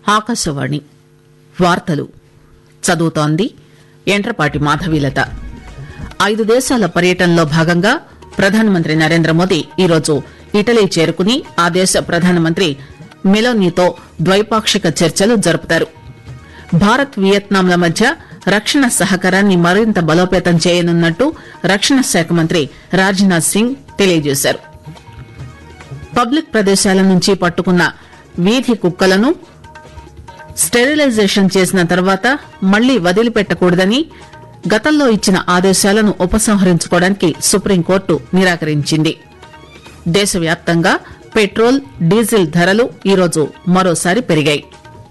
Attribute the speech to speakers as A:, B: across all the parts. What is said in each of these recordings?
A: ఆకాశవాణి వార్తలు చదువుతోంది ఎంట్రపాటి మాధవీలత. 5 దేశాల పర్యటనలో భాగంగా ప్రధానమంత్రి నరేంద్రమోదీ ఈరోజు ఇటలీ చేరుకుని ఆ దేశ ప్రధానమంత్రి మెలోనీతో ద్వైపాక్షిక చర్చలు జరుపుతారు. భారత్ వియత్నాంల మధ్య రక్షణ సహకారాన్ని మరింత బలోపేతం చేయనున్నట్టు రక్షణ శాఖ మంత్రి రాజ్నాథ్ సింగ్ తెలియజేశారు. పబ్లిక్ ప్రదేశాల నుంచి పట్టుకున్న వీధి కుక్కలను స్టెరిలైజేషన్ చేసిన తర్వాత మళ్లీ వదిలిపెట్టకూడదని గతంలో ఇచ్చిన ఆదేశాలను ఉపసంహరించుకోవడానికి సుప్రీంకోర్టు నిరాకరించింది. దేశవ్యాప్తంగా పెట్రోల్, డీజిల్ ధరలు ఈరోజు మరోసారి పెరిగాయి.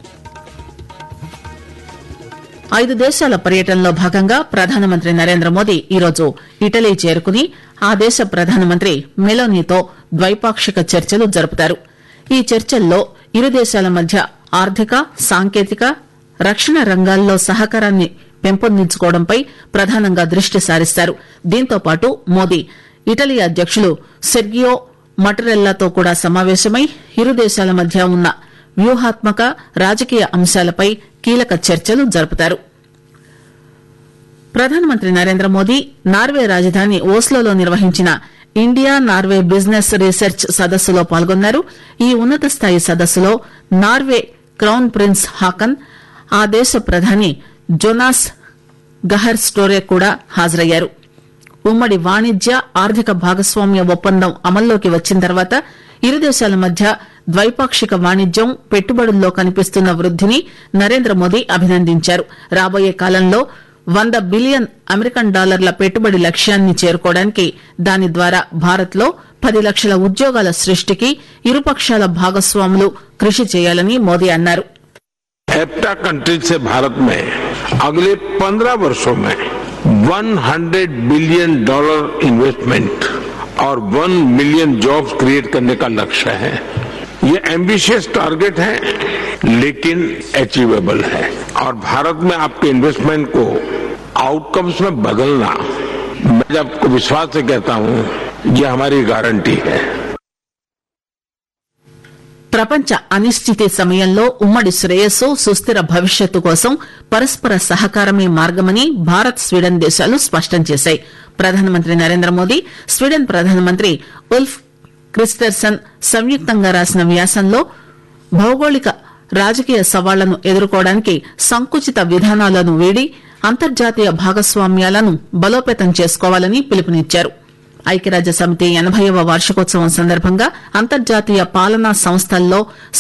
A: 5 దేశాల పర్యటనలో భాగంగా ప్రధానమంత్రి నరేంద్రమోదీ ఈరోజు ఇటలీ చేరుకుని ఆ దేశ ప్రధానమంత్రి మెలోనీతో ద్వైపాక్షిక చర్చలు జరుపుతారు. ఈ చర్చల్లో ఇరు దేశాల మధ్య ఆర్థిక, సాంకేతిక, రక్షణ రంగాల్లో సహకారాన్ని పెంపొందించుకోవడంపై ప్రధానంగా దృష్టి సారిస్తారు. దీంతో పాటు మోదీ ఇటలీ అధ్యకులు సెర్గియో మటరెల్లాతో కూడా సమావేశమై ఇరు దేశాల మధ్య ఉన్న వ్యూహాత్మక, రాజకీయ అంశాలపై కీలక చర్చలు జరుపుతారు. ప్రధానమంత్రి నరేంద్రమోదీ నార్వే రాజధాని ఓస్లోలో నిర్వహించిన ఇండియా నార్వే బిజినెస్ రీసెర్చ్ సదస్సులో పాల్గొన్నారు. ఈ ఉన్నత స్థాయి సదస్సులో నార్వే క్రౌన్ ప్రిన్స్ హాకన్, ఆ దేశ ప్రధాని జోనాస్ గహర్ స్టోరే కూడా హాజరయ్యారు. ఉమ్మడి వాణిజ్య, ఆర్థిక భాగస్వామ్య ఒప్పందం అమల్లోకి వచ్చిన తర్వాత ఇరు దేశాల మధ్య ద్వైపాక్షిక వాణిజ్యం, పెట్టుబడుల్లో కనిపిస్తున్న వృద్దిని నరేంద్రమోదీ అభినందించారు. రాబోయే కాలంలో $100 బిలియన్ అమెరికన్ డాలర్ల పెట్టుబడి లక్ష్యాన్ని చేరుకోవడానికి, దాని ద్వారా భారత్ లో 10 లక్షల ఉద్యోగాల సృష్టికి ఇరుపక్షాల భాగస్వాములు కృషి చేయాలని మోదీ అన్నారు.
B: एफ्टा कंट्रीज से भारत में अगले 15 वर्षों में $100 बिलियन इन्वेस्टमेंट और 1 मिलियन जॉब्स क्रिएट करने का लक्ष्य है. ये एम्बिशियस टारगेट है लेकिन अचीवेबल है. और भारत में आपके इन्वेस्टमेंट को आउटकम्स में बदलना, मैं आपको विश्वास से कहता हूं, ये हमारी गारंटी है.
A: ప్రపంచ అనిశ్చితి సమయంలో ఉమ్మడి శ్రేయస్సు, సుస్థిర భవిష్యత్తు కోసం పరస్పర సహకారమే మార్గమని భారత్, స్వీడన్ దేశాలు స్పష్టం చేశాయి. ప్రధానమంత్రి నరేంద్రమోదీ, స్వీడన్ ప్రధానమంత్రి ఉల్ఫ్ క్రిస్టర్సన్ సంయుక్తంగా రాసిన వ్యాసంలో భౌగోళిక, రాజకీయ సవాళ్లను ఎదుర్కోవడానికి సంకుచిత విధానాలను వీడి అంతర్జాతీయ భాగస్వామ్యాలను బలోపేతం చేసుకోవాలని పిలుపునిచ్చారు. ఐక్యరాజ్య సమితి 80వ వార్షికోత్సవం సందర్భంగా అంతర్జాతీయ పాలనా సంస్థల్లో